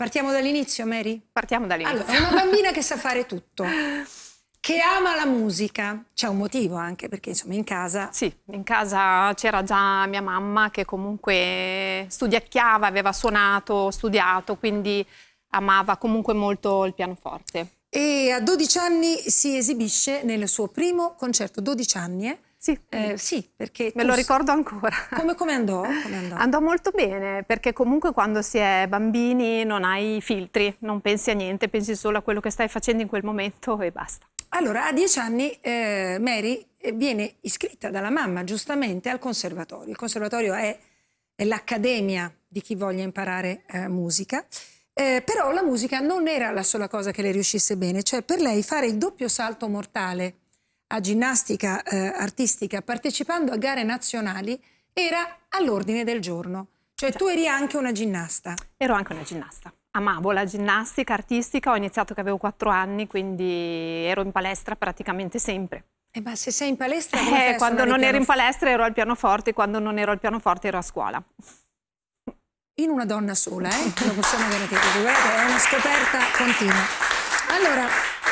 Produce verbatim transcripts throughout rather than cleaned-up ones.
Partiamo dall'inizio, Mary? Partiamo dall'inizio. Allora, una bambina che sa fare tutto, che ama la musica, c'è un motivo anche, perché insomma in casa... Sì, in casa c'era già mia mamma che comunque studiacchiava, aveva suonato, studiato, quindi amava comunque molto il pianoforte. E a dodici anni si esibisce nel suo primo concerto, dodici anni, eh? Sì, eh, sì, perché me lo ricordo ancora. Come, come andò? Come andò? Andò molto bene, perché comunque quando si è bambini non hai filtri, non pensi a niente, pensi solo a quello che stai facendo in quel momento e basta. Allora, a dieci anni eh, Mary viene iscritta dalla mamma, giustamente, al conservatorio. Il conservatorio è, è l'accademia di chi voglia imparare eh, musica, eh, però la musica non era la sola cosa che le riuscisse bene, cioè per lei fare il doppio salto mortale a ginnastica eh, artistica, partecipando a gare nazionali, era all'ordine del giorno. Cioè tu eri anche una ginnasta. Ero anche una ginnasta. Amavo la ginnastica artistica, ho iniziato che avevo quattro anni, quindi ero in palestra praticamente sempre. Eh, ma se sei in palestra... come Eh, quando non ero in palestra ero al pianoforte, quando non ero al pianoforte ero a scuola. In una donna sola, eh? Lo possiamo garantire, guardate, è una scoperta continua. Allora,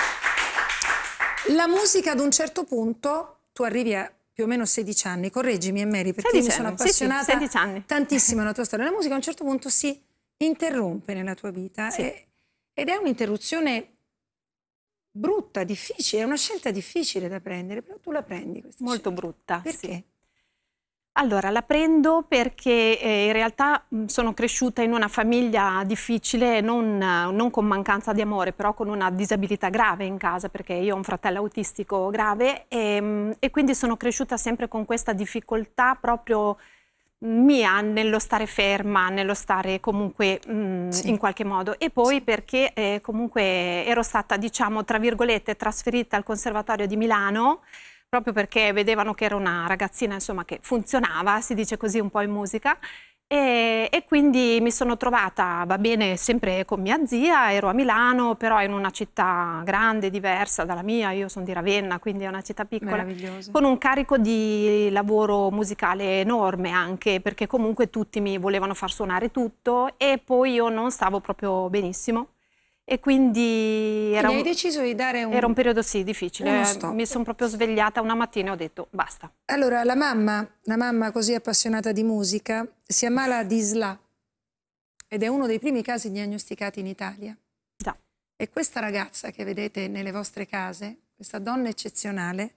la musica ad un certo punto, tu arrivi a più o meno sedici anni, correggimi Mary, perché io mi sono appassionata sì, sì, sedici anni. tantissimo alla tua storia. La musica a un certo punto si interrompe nella tua vita, sì. e, ed è un'interruzione brutta, difficile, è una scelta difficile da prendere, però tu la prendi questa Molto scelta. brutta. Perché? Sì. Allora, la prendo perché eh, in realtà mh, sono cresciuta in una famiglia difficile, non, non con mancanza di amore, però con una disabilità grave in casa, perché io ho un fratello autistico grave e, mh, e quindi sono cresciuta sempre con questa difficoltà proprio mia nello stare ferma, nello stare comunque mh, Sì. in qualche modo. E poi Sì. perché eh, comunque ero stata, diciamo, tra virgolette, trasferita al Conservatorio di Milano, proprio perché vedevano che ero una ragazzina, insomma, che funzionava, si dice così un po' in musica, e, e quindi mi sono trovata, va bene, sempre con mia zia, ero a Milano, però in una città grande, diversa dalla mia, io sono di Ravenna, quindi è una città piccola, con un carico di lavoro musicale enorme anche, perché comunque tutti mi volevano far suonare tutto e poi io non stavo proprio benissimo. E quindi era, quindi un, hai deciso di dare un, era un periodo sì difficile, stop. Mi sono proprio svegliata una mattina e ho detto basta. Allora la mamma, la mamma così appassionata di musica, si ammala di S L A ed è uno dei primi casi diagnosticati in Italia. Già. E questa ragazza che vedete nelle vostre case, questa donna eccezionale,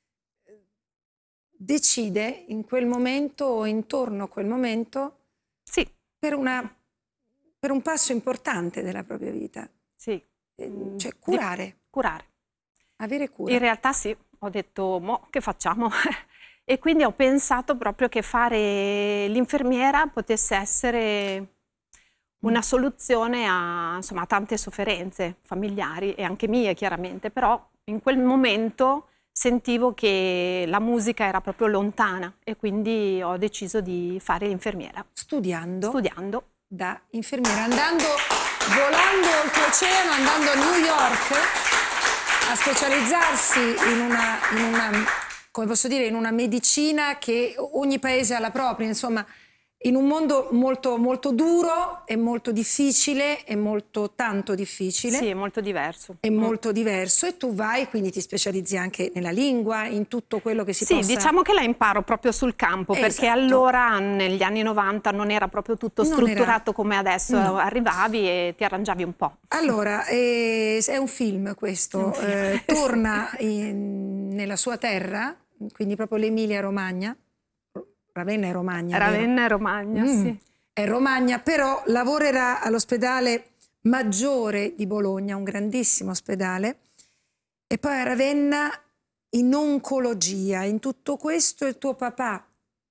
decide in quel momento o intorno a quel momento sì. per, una, per un passo importante della propria vita. Sì. Cioè curare. Di curare. Avere cura. In realtà sì, ho detto, mo che facciamo? E quindi ho pensato proprio che fare l'infermiera potesse essere una soluzione a, insomma, a tante sofferenze familiari e anche mie chiaramente, però in quel momento sentivo che la musica era proprio lontana e quindi ho deciso di fare l'infermiera. Studiando? Studiando. Da infermiera, andando, volando oltreoceano, andando a New York a specializzarsi in una, in una, come posso dire, in una medicina che ogni paese ha la propria, insomma, in un mondo molto, molto duro e molto difficile e molto tanto difficile. Sì, è molto diverso. È molto diverso e tu vai, quindi ti specializzi anche nella lingua, in tutto quello che si sì, possa... Sì, diciamo che la imparo proprio sul campo, esatto. Perché allora, negli anni novanta, non era proprio tutto non strutturato era... come adesso, no. Arrivavi e ti arrangiavi un po'. Allora, eh, è un film questo, un film. Eh, torna in, nella sua terra, quindi proprio l'Emilia Romagna, Ravenna è Romagna. Ravenna è Romagna, mm. sì. È Romagna, però lavorerà all'ospedale Maggiore di Bologna, un grandissimo ospedale, e poi a Ravenna in oncologia. In tutto questo il tuo papà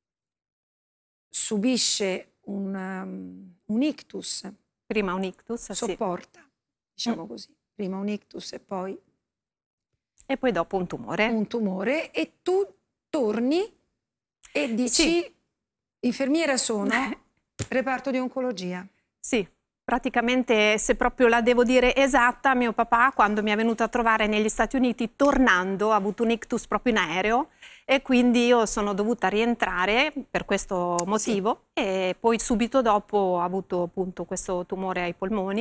subisce un, um, un ictus. Prima un ictus, sopporta, sì. diciamo mm. così. Prima un ictus e poi... E poi dopo un tumore. Un tumore, e tu torni e dici, sì. Infermiera sono, reparto di oncologia. Sì, praticamente, se proprio la devo dire esatta, mio papà quando mi è venuto a trovare negli Stati Uniti, tornando, ha avuto un ictus proprio in aereo e quindi io sono dovuta rientrare per questo motivo, sì. E poi subito dopo ha avuto appunto questo tumore ai polmoni.